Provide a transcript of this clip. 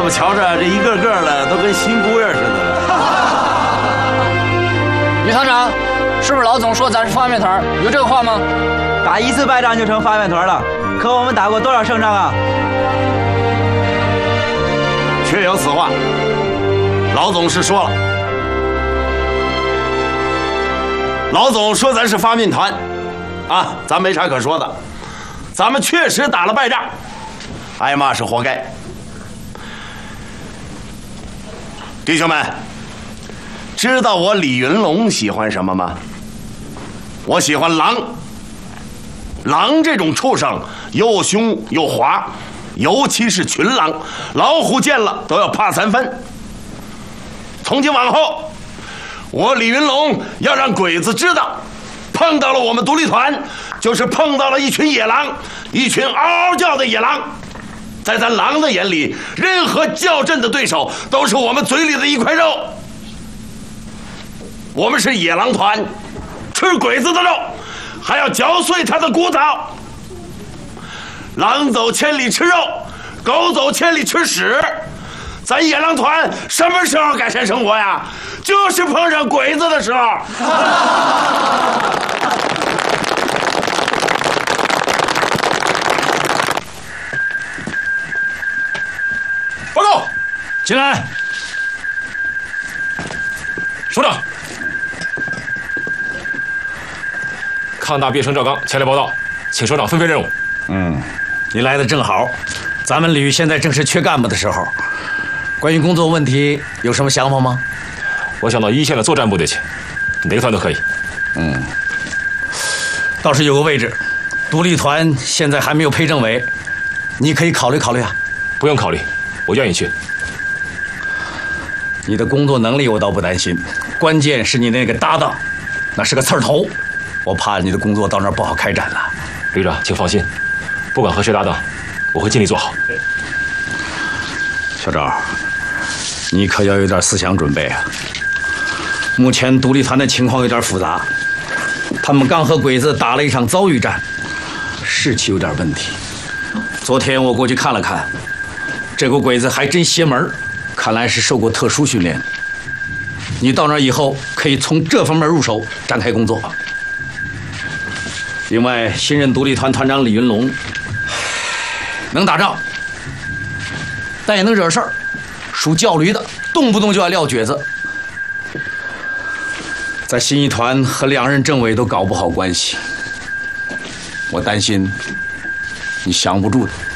们瞧着这一个个的都跟新姑爷似的了。 女团长，是不是老总说咱是发面团？有这个话吗？ 打一次败仗就成发面团了，可我们打过多少胜仗啊？ 确有此话，老总是说了。老总说咱是发面团，啊，咱没啥可说的，咱们确实打了败仗，挨骂是活该。弟兄们，知道我李云龙喜欢什么吗？我喜欢狼。狼这种畜生又凶又滑，尤其是群狼，老虎见了都要怕3分。从今往后，我李云龙要让鬼子知道，碰到了我们独立团，就是碰到了一群野狼，一群嗷嗷叫的野狼。在咱狼的眼里，任何叫阵的对手都是我们嘴里的一块肉。我们是野狼团，吃鬼子的肉，还要嚼碎他的骨头。狼走千里吃肉，狗走千里吃屎。咱野狼团什么时候改善生活呀？就是碰上鬼子的时候。 报告，进来。首长，抗大毕业生赵刚前来报道，请首长分配任务。 你来的正好，咱们旅现在正是缺干部的时候。关于工作问题有什么想法吗？ 我想到一线的作战部队去，哪个团都可以。 倒是有个位置，独立团现在还没有配政委，你可以考虑考虑啊。 不用考虑，我愿意去。 你的工作能力我倒不担心，关键是你那个搭档，那是个刺儿头，我怕你的工作到那儿不好开展了。 旅长，请放心，不管和谁搭档，我会尽力做好。 小赵，你可要有点思想准备啊！目前独立团的情况有点复杂，他们刚和鬼子打了一场遭遇战，士气有点问题。昨天我过去看了看，这股鬼子还真邪门，看来是受过特殊训练。你到那儿以后，可以从这方面入手展开工作。另外，新任独立团团长李云龙能打仗，但也能惹事儿，属叫驴的，动不动就要撂蹶子。在新一团和2任政委都搞不好关系，我担心你降不住的。